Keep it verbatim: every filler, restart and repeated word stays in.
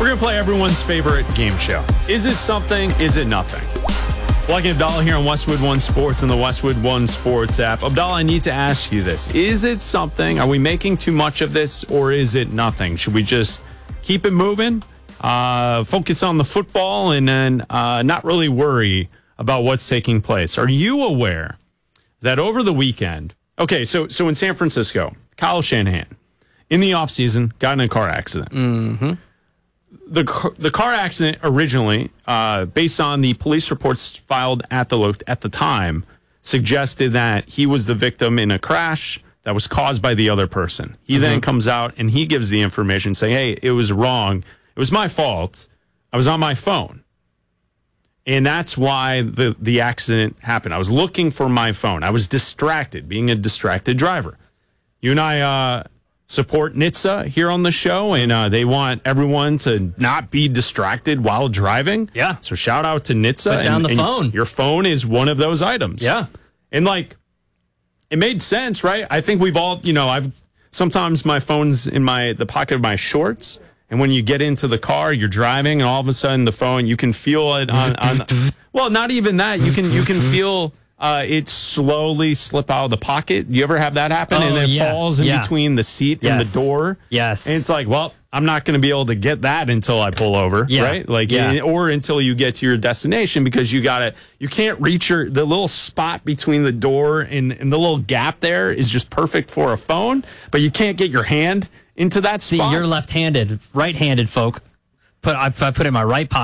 We're going to play everyone's favorite game show. Is it something? Is it nothing? Lucky Abdallah here on Westwood One Sports and the Westwood One Sports app. Abdallah, I need to ask you this. Is it something? Are we making too much of this, or is it nothing? Should we just keep it moving, uh, focus on the football, and then uh, not really worry about what's taking place? Are you aware that over the weekend, okay, so so in San Francisco, Kyle Shanahan, in the offseason, got in a car accident. Mm-hmm. The, the car accident originally, uh, based on the police reports filed at the lo- at the time, suggested that he was the victim in a crash that was caused by the other person. He mm-hmm. then comes out and he gives the information saying, hey, it was wrong. It was my fault. I was on my phone. And that's why the, the accident happened. I was looking for my phone. I was distracted, being a distracted driver. You and I uh, support N H T S A here on the show, and uh, they want everyone to not be distracted while driving. Yeah. So shout out to N H T S A. Put down and, the and phone. Your phone is one of those items. Yeah. And, like, it made sense, right? I think we've all, you know, I've sometimes my phone's in my the pocket of my shorts. And when you get into the car, you're driving, and all of a sudden the phone, you can feel it on, on well, not even that. You can you can feel uh, it slowly slip out of the pocket. You ever have that happen? Oh, and it yeah. falls in yeah. between the seat yes. and the door. Yes. And it's like, well, I'm not going to be able to get that until I pull over, yeah. right? Like, yeah. or until you get to your destination, because you got to, you can't reach your, the little spot between the door and, and the little gap there is just perfect for a phone, but you can't get your hand into that See, spot. you're left-handed, right-handed, folk. Put I, I put it in my right pocket.